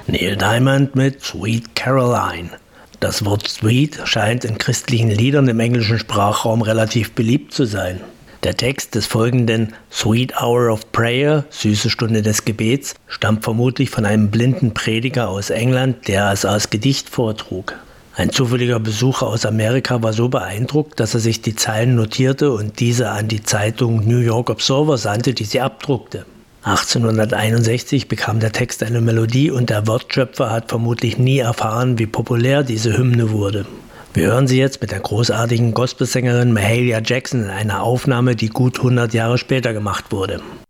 Neil Diamond mit Sweet Caroline. Das Wort Sweet scheint in christlichen Liedern im englischen Sprachraum relativ beliebt zu sein. Der Text des folgenden Sweet Hour of Prayer, süße Stunde des Gebets, stammt vermutlich von einem blinden Prediger aus England, der es als Gedicht vortrug. Ein zufälliger Besucher aus Amerika war so beeindruckt, dass er sich die Zeilen notierte und diese an die Zeitung New York Observer sandte, die sie abdruckte. 1861 bekam der Text eine Melodie und der Wortschöpfer hat vermutlich nie erfahren, wie populär diese Hymne wurde. Wir hören sie jetzt mit der großartigen Gospelsängerin Mahalia Jackson in einer Aufnahme, die gut 100 Jahre später gemacht wurde.